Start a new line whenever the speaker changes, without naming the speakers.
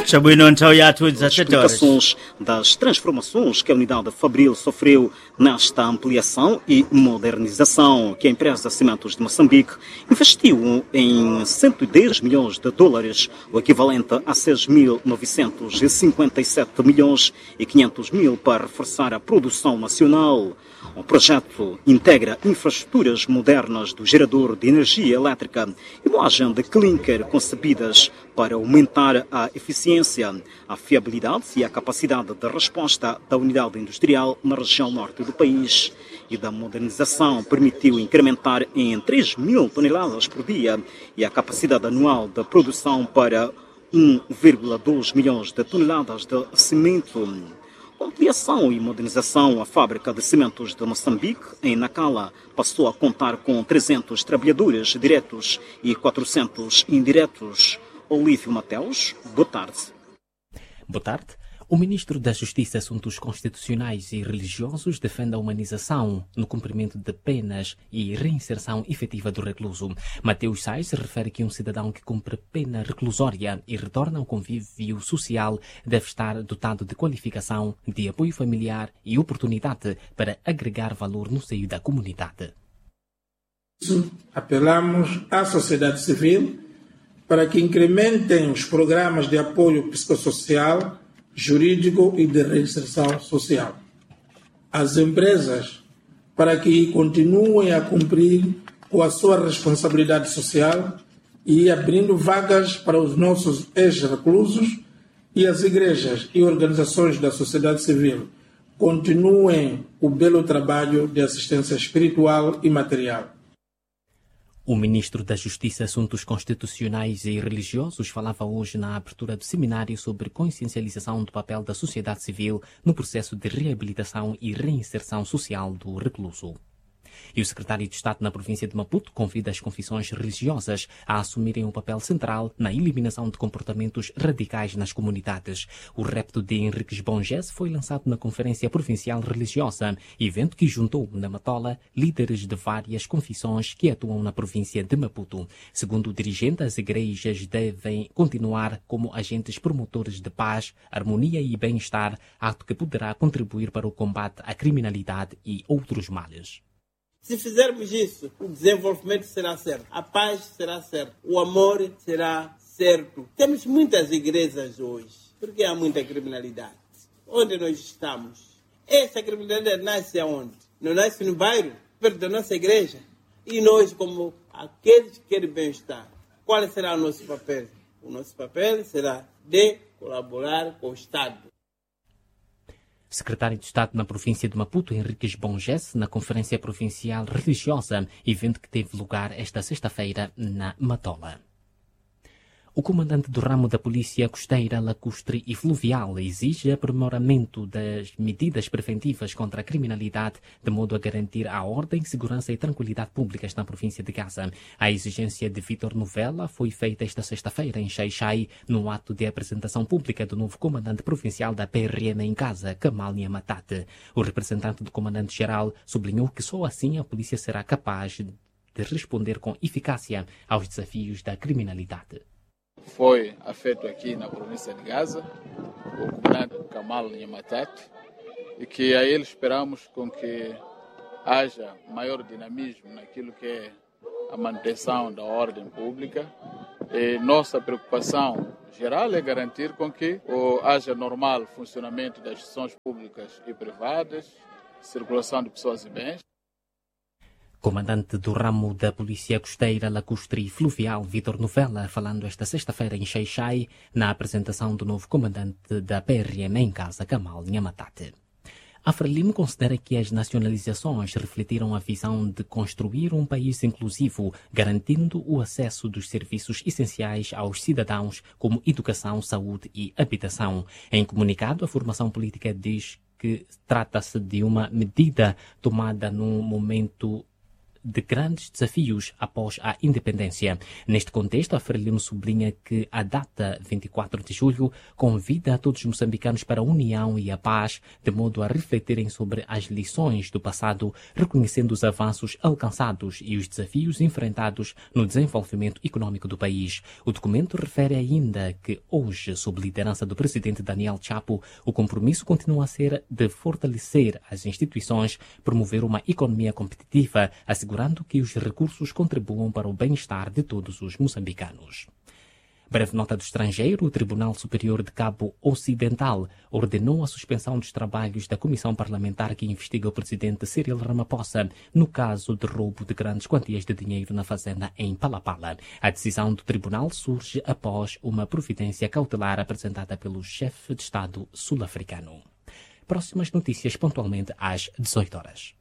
Explicações das transformações que a unidade Fabril sofreu nesta ampliação e modernização que a empresa Cimentos de Moçambique investiu em 110 milhões de dólares, o equivalente a 6.957 milhões e 500 mil para reforçar a produção nacional. O projeto integra infraestruturas modernas do gerador de energia elétrica e moagem de clinker concebidas para aumentar a eficiência, a fiabilidade e a capacidade de resposta da unidade industrial na região norte do país. E da modernização permitiu incrementar em 3 mil toneladas por dia e a capacidade anual de produção para 1,2 milhões de toneladas de cimento. Com ampliação e modernização, a fábrica de cimentos de Moçambique, em Nacala, passou a contar com 300 trabalhadores diretos e 400 indiretos. Olívio Mateus, boa tarde.
Boa tarde. O ministro da Justiça e Assuntos Constitucionais e Religiosos defende a humanização no cumprimento de penas e reinserção efetiva do recluso. Mateus Sais refere que um cidadão que cumpre pena reclusória e retorna ao convívio social deve estar dotado de qualificação, de apoio familiar e oportunidade para agregar valor no seio da comunidade.
Apelamos à sociedade civil para que incrementem os programas de apoio psicossocial, jurídico e de reinserção social. As empresas, para que continuem a cumprir com a sua responsabilidade social e abrindo vagas para os nossos ex-reclusos, e as igrejas e organizações da sociedade civil continuem o belo trabalho de assistência espiritual e material.
O ministro da Justiça e Assuntos Constitucionais e Religiosos falava hoje na abertura do seminário sobre consciencialização do papel da sociedade civil no processo de reabilitação e reinserção social do recluso. E o secretário de Estado na província de Maputo convida as confissões religiosas a assumirem um papel central na eliminação de comportamentos radicais nas comunidades. O repto de Henriques Bonges foi lançado na Conferência Provincial Religiosa, evento que juntou na Matola líderes de várias confissões que atuam na província de Maputo. Segundo o dirigente, as igrejas devem continuar como agentes promotores de paz, harmonia e bem-estar, ato que poderá contribuir para o combate à criminalidade e outros males.
Se fizermos isso, o desenvolvimento será certo, a paz será certa, o amor será certo. Temos muitas igrejas hoje, porque há muita criminalidade. Onde nós estamos? Essa criminalidade nasce aonde? Não nasce no bairro, perto da nossa igreja. E nós, como aqueles que querem bem-estar, qual será o nosso papel? O nosso papel será de colaborar com o Estado.
Secretário de Estado na província de Maputo, Henriques Bonges, na Conferência Provincial Religiosa, evento que teve lugar esta sexta-feira na Matola. O comandante do ramo da Polícia Costeira, Lacustre e Fluvial exige aprimoramento das medidas preventivas contra a criminalidade, de modo a garantir a ordem, segurança e tranquilidade públicas na província de Gaza. A exigência de Vítor Novella foi feita esta sexta-feira em Xai-Xai, no ato de apresentação pública do novo comandante provincial da PRM em Gaza, Kamal Niamatate. O representante do comandante-geral sublinhou que só assim a polícia será capaz de responder com eficácia aos desafios da criminalidade.
Foi afeto aqui na província de Gaza, o comandante Kamal Niamatate, e que a ele esperamos com que haja maior dinamismo naquilo que é a manutenção da ordem pública. E nossa preocupação geral é garantir com que haja normal funcionamento das instituições públicas e privadas, circulação de pessoas e bens.
Comandante do ramo da Polícia Costeira, Lacustre e Fluvial, Vítor Novella, falando esta sexta-feira em Xai-Xai, na apresentação do novo comandante da PRM em Gaza, Kamal Niamatate. A Frelimo considera que as nacionalizações refletiram a visão de construir um país inclusivo, garantindo o acesso dos serviços essenciais aos cidadãos, como educação, saúde e habitação. Em comunicado, a formação política diz que trata-se de uma medida tomada num momento de grandes desafios após a independência. Neste contexto, a Frelimo sublinha que a data 24 de julho convida a todos os moçambicanos para a união e a paz, de modo a refletirem sobre as lições do passado, reconhecendo os avanços alcançados e os desafios enfrentados no desenvolvimento econômico do país. O documento refere ainda que hoje, sob liderança do presidente Daniel Chapo, o compromisso continua a ser de fortalecer as instituições, promover uma economia competitiva, assegurando que os recursos contribuam para o bem-estar de todos os moçambicanos. Breve nota do estrangeiro, o Tribunal Superior de Cabo Ocidental ordenou a suspensão dos trabalhos da comissão parlamentar que investiga o presidente Cyril Ramaphosa no caso de roubo de grandes quantias de dinheiro na fazenda em Palapala. A decisão do tribunal surge após uma providência cautelar apresentada pelo chefe de Estado sul-africano. Próximas notícias pontualmente às 18 horas.